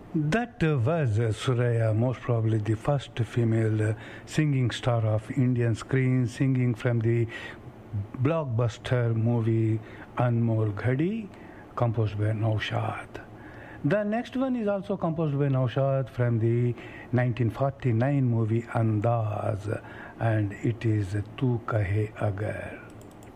That was Suraya, most probably the first female singing star of Indian screen, singing from the blockbuster movie Anmol Ghadi, composed by Naushad. The next one is also composed by Naushad from the 1949 movie Andaz, and it is Tu Kahe Agar.